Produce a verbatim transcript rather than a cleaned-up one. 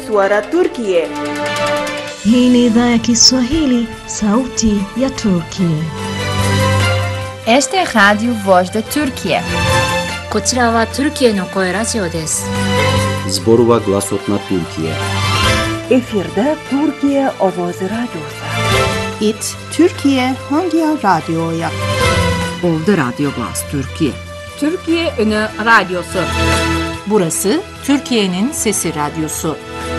Swara Turkiye. Hii ni idhaa ya Kiswahili, sauti ya Turkiye. Esta é a Rádio Voz da Turquia. こちらはトルキエの声ラジオです。 Zborova Glasotna Türkiye. Efirde Türkiye Ovozi Radyosu. It Türkiye Hangi Radyo'ya? Ovda Radyo Glas Türkiye. Türkiye Ünü Radyosu. Burası Türkiye'nin Sesi Radyosu.